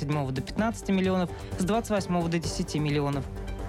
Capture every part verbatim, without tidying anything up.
седьмого до пятнадцати миллионов, с двадцать восьмого до десяти миллионов.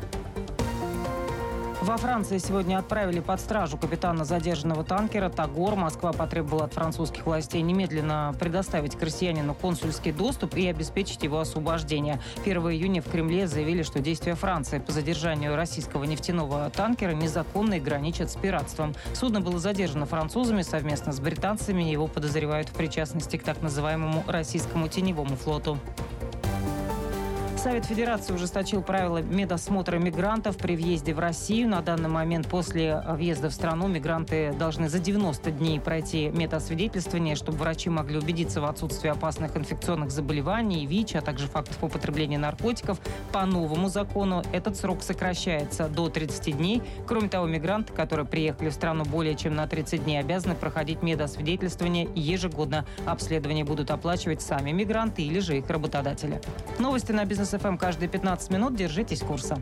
Во Франции сегодня отправили под стражу капитана задержанного танкера «Тагор». Москва потребовала от французских властей немедленно предоставить крестьянину консульский доступ и обеспечить его освобождение. первого июня в Кремле заявили, что действия Франции по задержанию российского нефтяного танкера незаконны и граничат с пиратством. Судно было задержано французами совместно с британцами. Его подозревают в причастности к так называемому российскому теневому флоту. Совет Федерации ужесточил правила медосмотра мигрантов при въезде в Россию. На данный момент после въезда в страну мигранты должны за девяносто дней пройти медосвидетельствование, чтобы врачи могли убедиться в отсутствии опасных инфекционных заболеваний, ВИЧ, а также фактов употребления наркотиков. По новому закону этот срок сокращается до тридцати дней. Кроме того, мигранты, которые приехали в страну более чем на тридцать дней, обязаны проходить медосвидетельствование и ежегодно. Обследование будут оплачивать сами мигранты или же их работодатели. Новости на Бизнес эф эм каждые пятнадцать минут. Держитесь курса.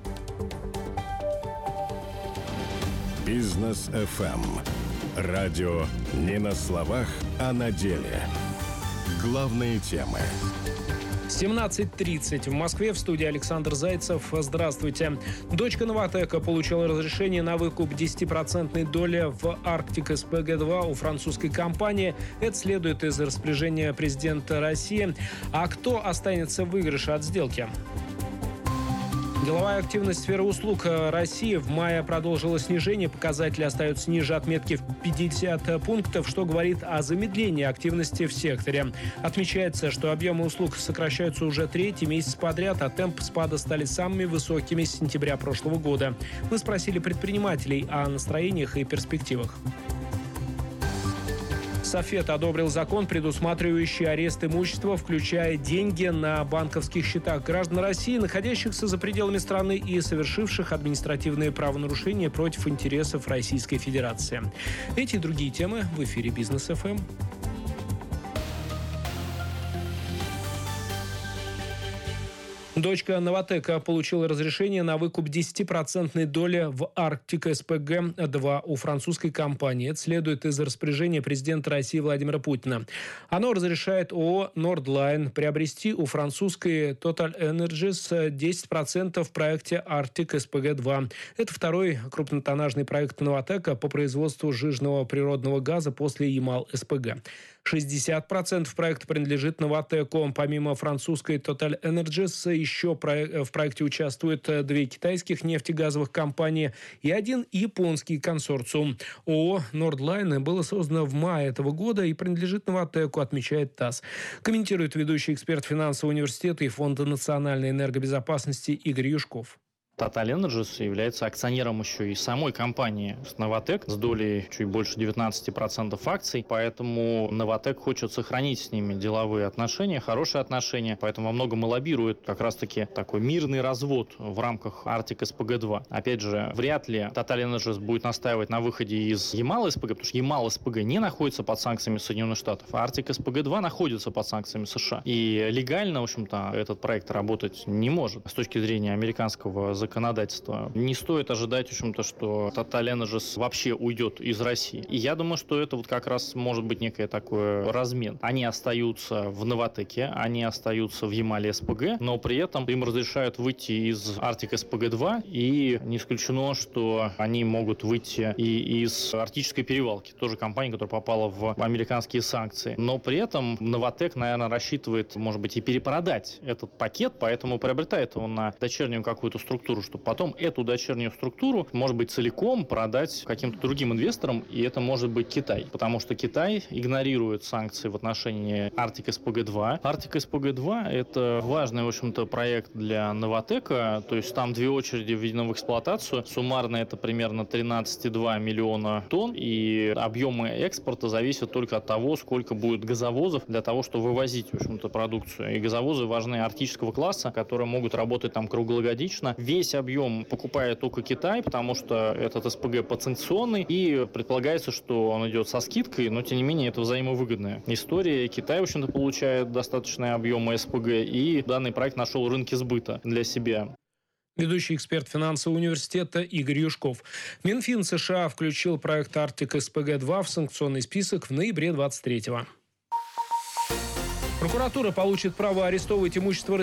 Бизнес эф эм. Радио не на словах, а на деле. Главные темы. семнадцать тридцать в Москве. В студии Александр Зайцев. Здравствуйте. Дочка «Новатэка» получила разрешение на выкуп десятипроцентной доли в «Арктик эс пэ гэ два» у французской компании. Это следует из распоряжения президента России. А кто останется в выигрыше от сделки? Деловая активность сферы услуг России в мае продолжила снижение. Показатели остаются ниже отметки в пятьдесят пунктов, что говорит о замедлении активности в секторе. Отмечается, что объемы услуг сокращаются уже третий месяц подряд, а темпы спада стали самыми высокими с сентября прошлого года. Мы спросили предпринимателей о настроениях и перспективах. Софет одобрил закон, предусматривающий арест имущества, включая деньги на банковских счетах граждан России, находящихся за пределами страны и совершивших административные правонарушения против интересов Российской Федерации. Эти и другие темы в эфире Бизнес эф эм. Дочка «Новатэка» получила разрешение на выкуп десятипроцентной доли в «Арктик эс пэ гэ два» у французской компании. Это следует из распоряжения президента России Владимира Путина. Оно разрешает ООО «Нордлайн» приобрести у французской Total Energies десять процентов в проекте «Арктик эс пэ гэ два». Это второй крупнотоннажный проект «Новатэка» по производству жиженного природного газа после Ямал эс пэ гэ. шестьдесят процентов проекта принадлежит «Новатэку». Помимо французской Total Energies, еще в проекте участвуют две китайских нефтегазовых компании и один японский консорциум. ООО «Нордлайн» было создано в мае этого года и принадлежит «Новатэку», отмечает ТАСС. Комментирует ведущий эксперт финансового университета и Фонда национальной энергобезопасности Игорь Юшков. Total Energies является акционером еще и самой компании «Новатэк» с долей чуть больше девятнадцать процентов акций, поэтому «Новатэк» хочет сохранить с ними деловые отношения, хорошие отношения, поэтому во многом и лоббирует как раз-таки такой мирный развод в рамках «Арктик эс пэ гэ два». Опять же, вряд ли Total Energies будет настаивать на выходе из Ямал эс пэ гэ, потому что Ямал эс пэ гэ не находится под санкциями Соединенных Штатов, а «Арктик эс пэ гэ два» находится под санкциями США. И легально, в общем-то, этот проект работать не может с точки зрения американского законодательства. законодательства. Не стоит ожидать, в общем-то, что Total Energies вообще уйдет из России. И я думаю, что это вот как раз может быть некое такой размен. Они остаются в «Новатэке», они остаются в Ямале эс пэ гэ, но при этом им разрешают выйти из «Арктик эс пэ гэ два», и не исключено, что они могут выйти и из «Арктической перевалки», тоже компания, которая попала в американские санкции. Но при этом «Новатэк», наверное, рассчитывает, может быть, и перепродать этот пакет, поэтому приобретает его на дочернюю какую-то структуру, чтобы потом эту дочернюю структуру, может быть, целиком продать каким-то другим инвесторам, и это может быть Китай. Потому что Китай игнорирует санкции в отношении «Арктик эс пэ гэ два». «Арктик эс пэ гэ два» — это важный, в общем-то, проект для «Новатэка», то есть там две очереди введены в эксплуатацию. Суммарно это примерно тринадцать целых два миллиона тонн, и объемы экспорта зависят только от того, сколько будет газовозов для того, чтобы вывозить, в общем-то, продукцию. И газовозы важны арктического класса, которые могут работать там круглогодично. Весь объем покупает только Китай, потому что этот эс пэ гэ подсанкционный, и предполагается, что он идет со скидкой, но, тем не менее, это взаимовыгодная история. Китай, в общем-то, получает достаточные объемы эс пэ гэ, и данный проект нашел рынки сбыта для себя. Ведущий эксперт финансового университета Игорь Юшков. Минфин США включил проект «Арктик эс пэ гэ два» в санкционный список в ноябре двадцать третьего. Прокуратура получит право арестовывать имущество